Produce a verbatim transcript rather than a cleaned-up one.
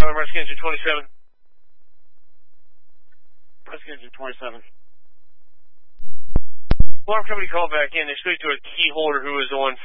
Rescue Engine twenty-seven. Rescue Engine twenty-seven. Alarm company called back in. They speak to a key holder who is on